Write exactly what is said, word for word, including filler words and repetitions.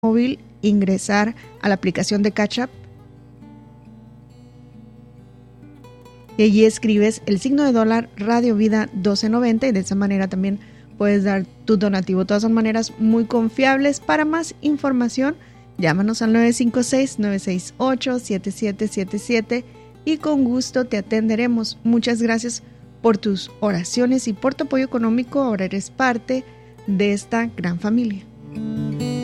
móvil, ingresar a la aplicación de Cash App y allí escribes el signo de dólar Radio Vida doce noventa y de esa manera también puedes dar tu donativo. Todas son maneras muy confiables. Para más información, llámanos al nueve cinco seis, nueve seis ocho, siete siete siete siete y con gusto te atenderemos. Muchas gracias por tus oraciones y por tu apoyo económico. Ahora eres parte de esta gran familia.